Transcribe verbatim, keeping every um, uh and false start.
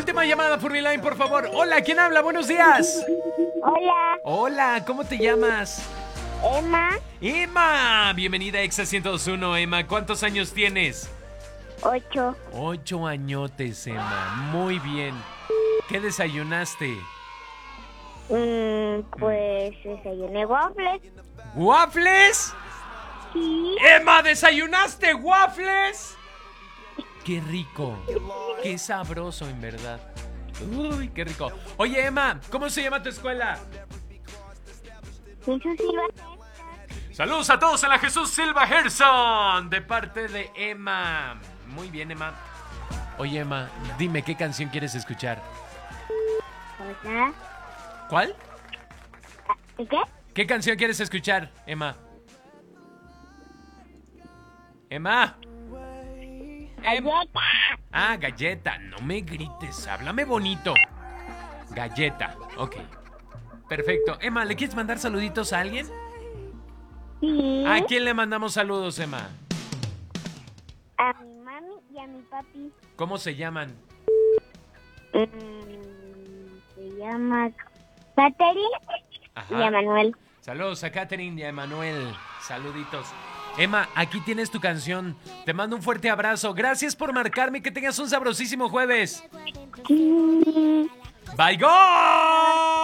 Última llamada, Furbyline, por favor. Hola, ¿quién habla? Buenos días. Hola, Hola, ¿cómo te llamas? Emma, Emma. Bienvenida a Exa ciento dos punto uno, Emma. ¿Cuántos años tienes? ocho. Ocho añotes, Emma. Muy bien. ¿Qué desayunaste? Mm, pues desayuné waffles. ¿Waffles? Sí. ¡Emma, desayunaste waffles! ¡Qué rico! ¡Qué sabroso, en verdad! ¡Uy, qué rico! Oye, Emma, ¿cómo se llama tu escuela? Jesús Silva. Saludos a todos en la Jesús Silva Gerson, de parte de Emma. Muy bien, Emma. Oye, Emma, dime, ¿qué canción quieres escuchar? Hola. ¿Cuál? ¿Y qué? ¿Qué canción quieres escuchar, Emma? Emma. Em- Galleta. Ah, galleta. No me grites, háblame bonito. Galleta, ok. Perfecto. Emma, ¿le quieres mandar saluditos a alguien? Sí. ¿A quién le mandamos saludos, Emma? A mi mami y a mi papi. ¿Cómo se llaman? Mm, se llama Catherine Ajá. y a Manuel. Saludos a Katherine y a Emanuel. Saluditos. Emma, aquí tienes tu canción. Te mando un fuerte abrazo. Gracias por marcarme. Que tengas un sabrosísimo jueves. Sí. ¡Bye, gol!